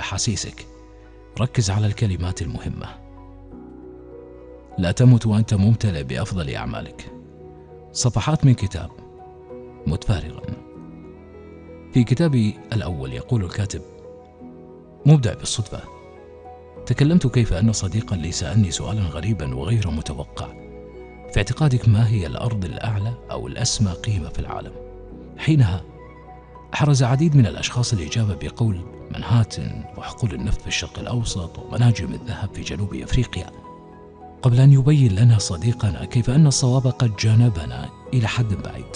أحاسيسك. ركز على الكلمات المهمة. لا تمت وأنت ممتلئ بأفضل أعمالك. صفحات من كتاب مت فارغا. في كتابي الأول يقول الكاتب: مبدع بالصدفة. تكلمت كيف أن صديقا لي سألني سؤالا غريبا وغير متوقع: في اعتقادك ما هي الأرض الأعلى أو الأسمى قيمة في العالم؟ حينها حرز عديد من الأشخاص الإجابة بقول منهاتن وحقول النفط في الشرق الأوسط ومناجم الذهب في جنوب أفريقيا، قبل أن يبين لنا صديقنا كيف أن الصواب قد جانبنا إلى حد بعيد.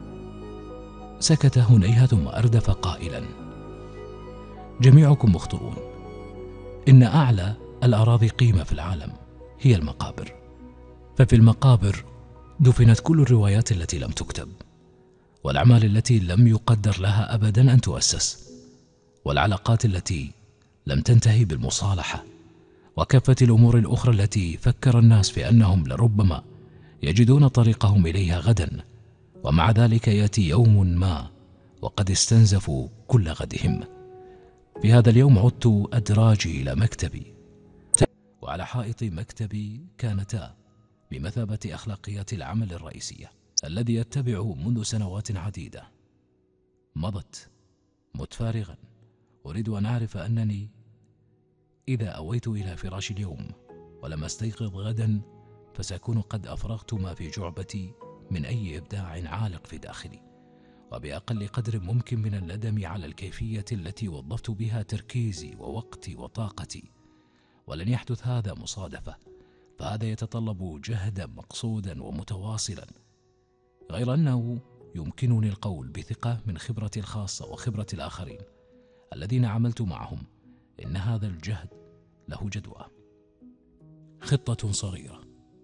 سكت هنيهة ثم أردف قائلا: جميعكم مخطئون. إن أعلى الأراضي قيمة في العالم هي المقابر، ففي المقابر دفنت كل الروايات التي لم تكتب، والأعمال التي لم يقدر لها أبدا أن تؤسس، والعلاقات التي لم تنتهي بالمصالحة، وكافة الأمور الأخرى التي فكر الناس في أنهم لربما يجدون طريقهم إليها غدا، ومع ذلك يأتي يوم ما وقد استنزفوا كل غدهم. في هذا اليوم عدت أدراجي إلى مكتبي، وعلى حائط مكتبي كانتا بمثابة أخلاقيات العمل الرئيسية الذي يتبعه منذ سنوات عديدة. مضت مت فارغا. أريد أن أعرف أنني إذا أويت إلى فراش اليوم ولم أستيقظ غدا فسأكون قد أفرغت ما في جعبتي من أي إبداع عالق في داخلي، وبأقل قدر ممكن من الندم على الكيفية التي وظفت بها تركيزي ووقتي وطاقتي. ولن يحدث هذا مصادفة، فهذا يتطلب جهدا مقصودا ومتواصلا، غير أنه يمكنني القول بثقة من خبرتي الخاصة وخبرة الآخرين الذين عملت معهم إن هذا الجهد له جدوى. خطة صغيرة: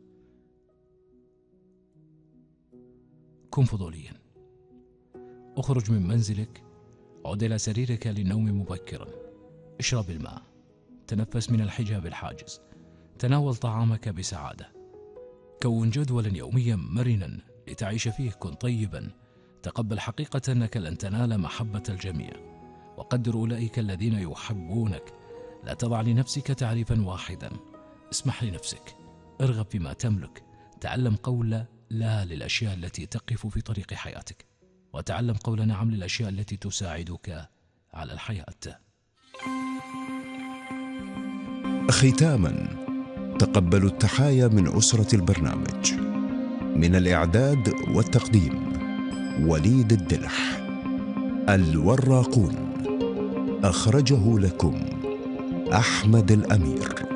كن فضوليا. اخرج من منزلك، عد إلى سريرك للنوم مبكرا، اشرب الماء، تنفس من الحجاب الحاجز، تناول طعامك بسعادة، كون جدولا يوميا مرنا لتعيش فيه، كن طيبا، تقبل حقيقة أنك لن تنال محبة الجميع، وقدر أولئك الذين يحبونك، لا تضع لنفسك تعريفا واحدا، اسمح لنفسك، ارغب فيما تملك، تعلم قول لا للأشياء التي تقف في طريق حياتك، وتعلم قول نعم للأشياء التي تساعدك على الحياة. ختاما، تقبلوا التحايا من أسرة البرنامج. من الإعداد والتقديم وليد الدلح. الوراقون. أخرجه لكم أحمد الأمير.